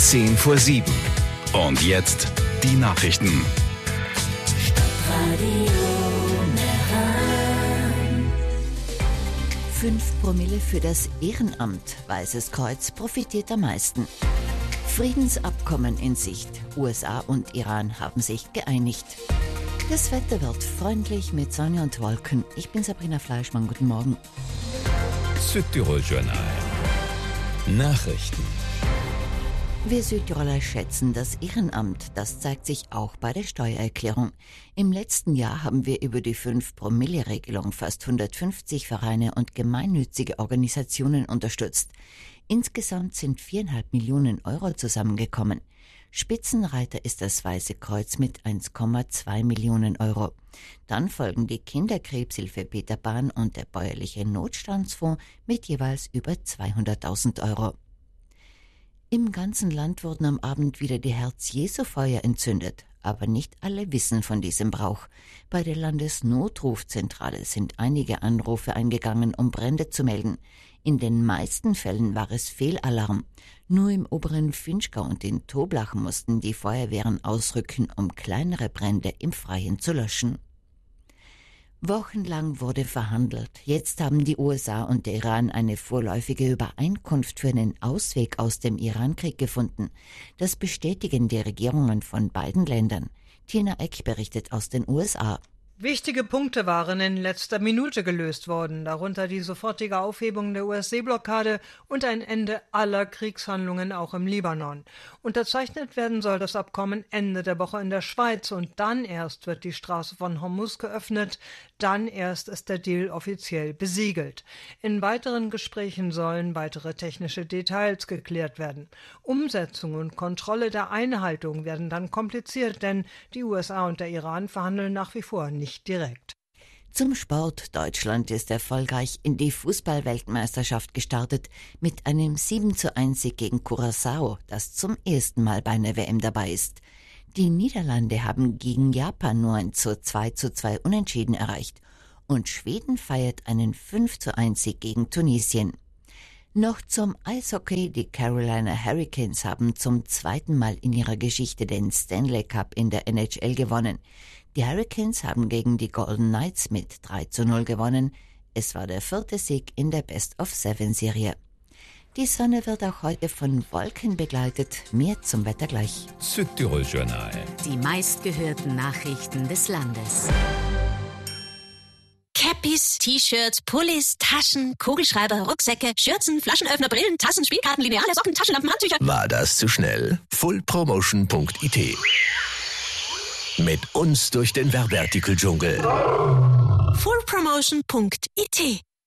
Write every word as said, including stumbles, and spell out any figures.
zehn vor sieben. Und jetzt die Nachrichten. Fünf Promille für das Ehrenamt. Weißes Kreuz profitiert am meisten. Friedensabkommen in Sicht. U S A und Iran haben sich geeinigt. Das Wetter wird freundlich mit Sonne und Wolken. Ich bin Sabrina Fleischmann. Guten Morgen. Südtirol Journal. Nachrichten. Wir Südtiroler schätzen das Ehrenamt. Das zeigt sich auch bei der Steuererklärung. Im letzten Jahr haben wir über die fünf Promille Regelung fast hundertfünfzig Vereine und gemeinnützige Organisationen unterstützt. Insgesamt sind viereinhalb Millionen Euro zusammengekommen. Spitzenreiter ist das Weiße Kreuz mit eins Komma zwei Millionen Euro. Dann folgen die Kinderkrebshilfe Peter Bahn und der bäuerliche Notstandsfonds mit jeweils über zweihunderttausend Euro. Im ganzen Land wurden am Abend wieder die Herz-Jesu-Feuer entzündet. Aber nicht alle wissen von diesem Brauch. Bei der Landesnotrufzentrale sind einige Anrufe eingegangen, um Brände zu melden. In den meisten Fällen war es Fehlalarm. Nur im oberen Finchgau und in Toblach mussten die Feuerwehren ausrücken, um kleinere Brände im Freien zu löschen. Wochenlang wurde verhandelt. Jetzt haben die U S A und der Iran eine vorläufige Übereinkunft für einen Ausweg aus dem Irankrieg gefunden. Das bestätigen die Regierungen von beiden Ländern. Tina Eck berichtet aus den U S A. Wichtige Punkte waren in letzter Minute gelöst worden, darunter die sofortige Aufhebung der U S-Seeblockade und ein Ende aller Kriegshandlungen auch im Libanon. Unterzeichnet werden soll das Abkommen Ende der Woche in der Schweiz und dann erst wird die Straße von Hormuz geöffnet, dann erst ist der Deal offiziell besiegelt. In weiteren Gesprächen sollen weitere technische Details geklärt werden. Umsetzung und Kontrolle der Einhaltung werden dann kompliziert, denn die U S A und der Iran verhandeln nach wie vor nicht direkt. Zum Sport. Deutschland ist erfolgreich in die Fußball-Weltmeisterschaft gestartet mit einem sieben zu eins Sieg gegen Curaçao, das zum ersten Mal bei einer W M dabei ist. Die Niederlande haben gegen Japan nur ein zu zwei zu zwei Unentschieden erreicht und Schweden feiert einen fünf zu eins Sieg gegen Tunesien. Noch zum Eishockey. Die Carolina Hurricanes haben zum zweiten Mal in ihrer Geschichte den Stanley Cup in der N H L gewonnen. Die Hurricanes haben gegen die Golden Knights mit drei zu null gewonnen. Es war der vierte Sieg in der Best-of-Seven-Serie. Die Sonne wird auch heute von Wolken begleitet. Mehr zum Wetter gleich. Südtirol Journal. Die meistgehörten Nachrichten des Landes. Cappies, T-Shirts, Pullis, Taschen, Kugelschreiber, Rucksäcke, Schürzen, Flaschenöffner, Brillen, Tassen, Spielkarten, Lineale, Socken, Taschenlampen, Handtücher. War das zu schnell? full promotion punkt I T. Mit uns durch den Werbeartikeldschungel. full promotion punkt I T